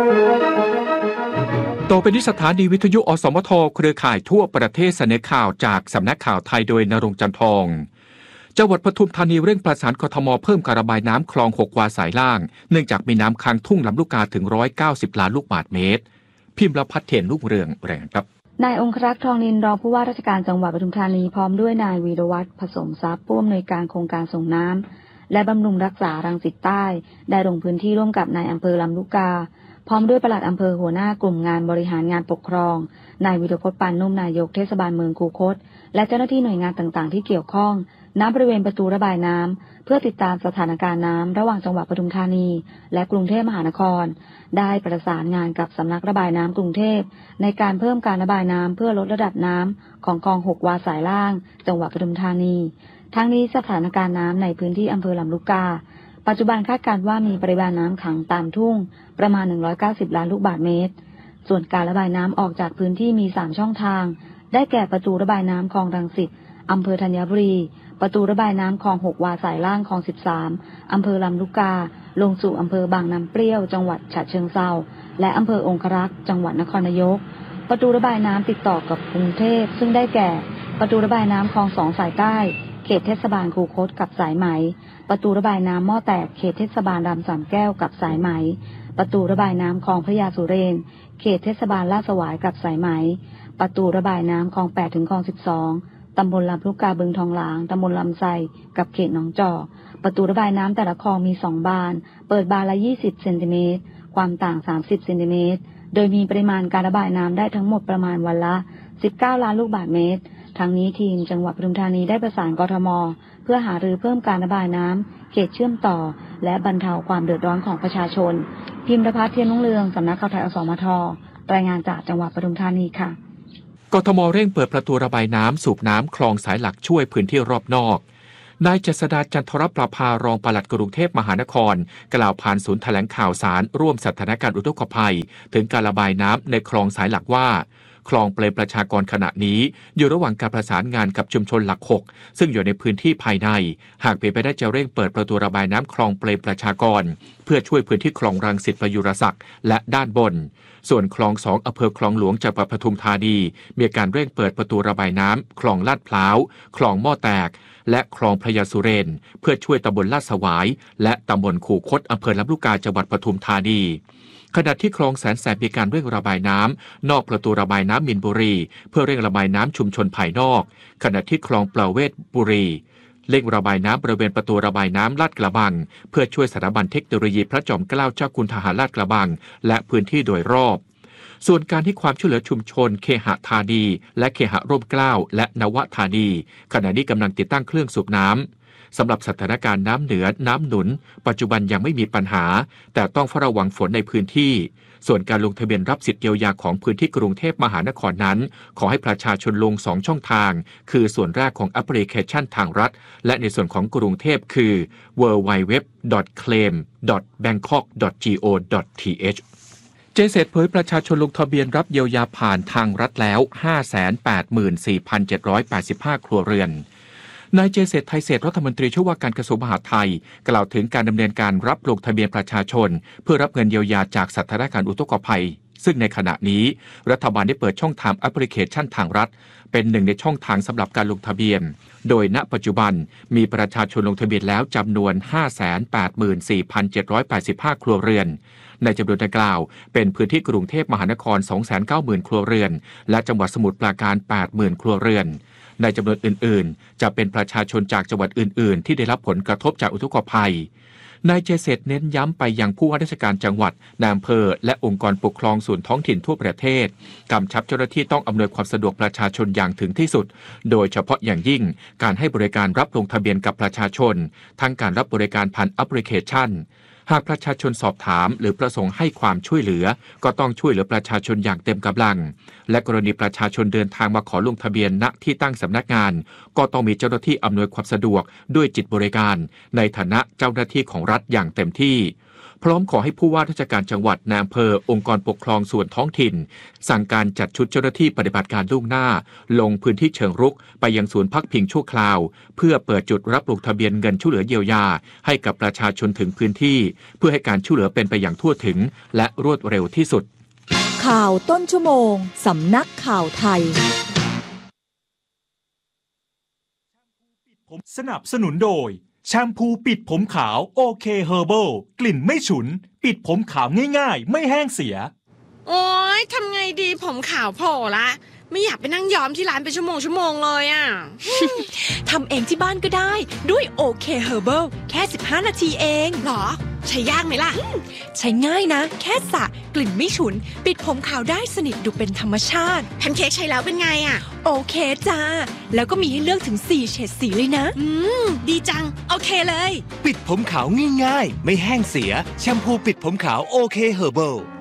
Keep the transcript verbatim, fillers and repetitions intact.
ต่อไปนี้สถานีวิทยุอสมทเครือข่ายทั่วประเทศเสนอข่าวจากสำนักข่าวไทยโดยณรงค์จันทองจังหวัดปทุมธานีเร่งประสานกทมเพิ่มการระบายน้ำคลองหกวาสายล่างเนื่องจากมีน้ำค้างทุ่งลำลูกกาถึงหนึ่งร้อยเก้าสิบล้านลูกบาศก์เมตรพิมพ์ละพัฒน์เทียนรุ่งเรืองแรงครับนายองครักษ์ทองนินรองผู้ว่าราชการจังหวัดปทุมธานีพร้อมด้วยนายวีรวัฒน์ผสมทรัพย์ผู้อำนวยการโครงการส่งน้ำและบำรุงรักษารังสิตใต้ได้ลงพื้นที่ร่วมกับนายอำเภอลำลูกกาพร้อมด้วยปลัดอำเภอหัวหน้ากลุ่มงานบริหารงานปกครองนายวิรพจน์ปานนุ่มนายกเทศบาลเมืองคูคตและเจ้าหน้าที่หน่วยงานต่างๆที่เกี่ยวข้องณบริเวณประตูระบายน้ำเพื่อติดตามสถานการณ์น้ำระหว่างจังหวัดปทุมธานีและกรุงเทพมหานครได้ประสานงานกับสำนักระบายน้ำกรุงเทพในการเพิ่มการระบายน้ำเพื่อลดระดับน้ำของคลองหกวาสายล่างจังหวัดปทุมธานีทั้งนี้สถานการณ์น้ำในพื้นที่อำเภอลำลูกกาปัจจุบันคาดการณ์ว่ามีปริมาณน้ำขังตามทุ่งประมาณหนึ่งร้อยเก้าสิบล้านลูกบาศก์เมตรส่วนการระบายน้ำออกจากพื้นที่มีสามช่องทางได้แก่ประตูระบายน้ำคลองรังสิตอำเภอธัญบุรีประตูระบายน้ำคลองหกวาสายล่างคลองสิบสามอำเภอลำลูกกาลงสู่อำเภอบางน้ำเปรี้ยวจังหวัดฉะเชิงเทราและอำเภอองครักษ์จังหวัดนครนายกประตูระบายน้ำติดต่อกับกรุงเทพซึ่งได้แก่ประตูระบายน้ำคลองสองสายใต้เขตเทศบาลคูคตกับสายไหมประตูระบายน้ำหม้อแตกเขตเทศบาลรามสามแก้วกับสายไหมประตูระบายน้ำคลองพระยาสุเรนเขตเทศบาลลาดสวายกับสายไหมประตูระบายน้ำคลองแปดถึงคลองสิบสองตำบลลำลูกกาบึงทองหลางตำบลลำไทรกับเขตหนองจอกประตูระบายน้ำแต่ละคลองมีสองบานเปิดบานละยี่สิบเซนติเมตรความต่างสามสิบเซนติเมตรโดยมีปริมาณการระบายน้ำได้ทั้งหมดประมาณวันละสิบเก้าล้านลูกบาศก์เมตรทั้งนี้ทีมจังหวัดปทุมธานีได้ประสานกทมเพื่อหารือเพิ่มการระบายน้ำเขตเชื่อมต่อและบรรเทาความเดือดร้อนของประชาชนพิมพ์ละพัฒน์เทียนรุ่งเรืองสำนักข่าวไทยอสมทรายงานจากจังหวัดปทุมธานีค่ะกทมเร่งเปิดประตูระบายน้ำสูบน้ำคลองสายหลักช่วยพื้นที่รอบนอกนายเจษฎาจันทรประภารองปลัดกรุงเทพมหานครกล่าวผ่านศูนย์แถลงข่าวสารร่วมสถานการณ์อุทกภัยถึงการระบายน้ำในคลองสายหลักว่าคลองเปรมประชากรขณะนี้อยู่ระหว่างการประสานงานกับชุมชนหลักหกซึ่งอยู่ในพื้นที่ภายในหากเป็นไปได้จะเร่งเปิดประตูระบายน้ำคลองเปรมประชากรเพื่อช่วยพื้นที่คลองรังสิตประยุรศักดิ์และด้านบนส่วนคลองสองอำเภอคลองหลวงจังหวัดปทุมธานีมีการเร่งเปิดประตูระบายน้ำคลองลาดพร้าวคลองหม้อแตกและคลองพระยาสุเรนเพื่อช่วยตำบลลาดสวายและตำบลคูคตอำเภอลำลูกกาจังหวัดปทุมธานีขณะที่คลองแสนแสบมีการเร่งระบายน้ำนอกประตูระบายน้ำมินบุรีเพื่อเร่งระบายน้ำชุมชนภายนอกขณะที่คลองเปล่าเวทบุรีเร่งระบายน้ำบริเวณประตูระบายน้ำลาดกระบังเพื่อช่วยสถาบันเทคโนโลยีพระจอมเกล้าเจ้าคุณทหารลาดกระบังและพื้นที่โดยรอบส่วนการที่ความช่วยเหลือชุมชนเคหธานีและเคหร่มเกล้าและนวธานีขณะนี้กำลังติดตั้งเครื่องสูบน้ำสำหรับสถานการณ์น้ำเหนือน้ำหนุนปัจจุบันยังไม่มีปัญหาแต่ต้องเฝ้าระวังฝนในพื้นที่ส่วนการลงทะเบียนรับสิทธิเยียวยาของพื้นที่กรุงเทพมหานครนั้นขอให้ประชาชนลงสองช่องทางคือส่วนแรกของแอปพลิเคชันทางรัฐและในส่วนของกรุงเทพคือ ดับเบิลยู ดับเบิลยู ดับเบิลยู ดอท เคลม ดอท แบงคอก ดอท จี โอ ดอท ที เอช เจเซตเผยประชาชนลงทะเบียนรับเยียวยาผ่านทางรัฐแล้ว ห้าแสนแปดหมื่นสี่พันเจ็ดร้อยแปดสิบห้า ครัวเรือนนายเจเศรษฐ์ไทยเศรษฐ์รัฐมนตรีช่วยว่าการกระทรวงมหาดไทยกล่าวถึงการดำเนินการรับลงทะเบียนประชาชนเพื่อรับเงินเยียวยาจากสถานการณ์อุทกภัยซึ่งในขณะนี้รัฐบาลได้เปิดช่องทางแอปพลิเคชันทางรัฐเป็นหนึ่งในช่องทางสำหรับการลงทะเบียนโดยณปัจจุบันมีประชาชนลงทะเบียนแล้วจำนวน ห้าแสนแปดหมื่นสี่พันเจ็ดร้อยแปดสิบห้า ครัวเรือนในจำนวนดังกล่าวเป็นพื้นที่กรุงเทพมหานคร สองแสนเก้าหมื่น ครัวเรือนและจังหวัดสมุทรปราการ แปดหมื่น ครัวเรือนในจำนวนอื่นๆจะเป็นประชาชนจากจังหวัดอื่นๆที่ได้รับผลกระทบจากอุทกภัยนายเจเศรษฐ์เน้นย้ำไปยังผู้ว่าราชการจังหวัดนายอำเภอและองค์กรปกครองส่วนท้องถิ่นทั่วประเทศกำชับเจ้าหน้าที่ต้องอำนวยความสะดวกประชาชนอย่างถึงที่สุดโดยเฉพาะอย่างยิ่งการให้บริการรับลงทะเบียนกับประชาชนทั้งการรับบริการผ่านแอปพลิเคชันหากประชาชนสอบถามหรือประสงค์ให้ความช่วยเหลือก็ต้องช่วยเหลือประชาชนอย่างเต็มกำลังและกรณีประชาชนเดินทางมาขอลงทะเบียนณที่ตั้งสำนักงานก็ต้องมีเจ้าหน้าที่อำนวยความสะดวกด้วยจิตบริการในฐานะเจ้าหน้าที่ของรัฐอย่างเต็มที่พร้อมขอให้ผู้ว่าราชการจังหวัดนายอำเภอองค์กรปกครองส่วนท้องถิ่นสั่งการจัดชุดเจ้าหน้าที่ปฏิบัติการล่วงหน้าลงพื้นที่เชิงรุกไปยังศูนย์พักพิงชั่วคราวเพื่อเปิดจุดรับลงทะเบียนเงินช่วยเหลือเยียวยาให้กับประชาชนถึงพื้นที่เพื่อให้การช่วยเหลือเป็นไปอย่างทั่วถึงและรวดเร็วที่สุดข่าวต้นชั่วโมงสำนักข่าวไทยผมสนับสนุนโดยแชมพูปิดผมขาวโอเคเฮอร์เบิลกลิ่นไม่ฉุนปิดผมขาวง่ายๆไม่แห้งเสียโอ๊ยทำไงดีผมขาวโผล่ละไม่อยากไปนั่งย้อมที่ร้านเป็นชั่วโมงชั่วโมงเลยอ่ะทำเองที่บ้านก็ได้ด้วยโอเคเฮอร์เบิลแค่สิบห้านาทีเองหรอใช้ยากไหมล่ะใช้ง่ายนะแค่สระกลิ่นไม่ฉุนปิดผมขาวได้สนิทดูเป็นธรรมชาติแพนเค้กใช้แล้วเป็นไงอ่ะโอเคจ้าแล้วก็มีให้เลือกถึงสี่เฉดสีเลยนะอืมดีจังโอเคเลยปิดผมขาวง่ายๆไม่แห้งเสียแชมพูปิดผมขาวโอเคเฮอร์เบิล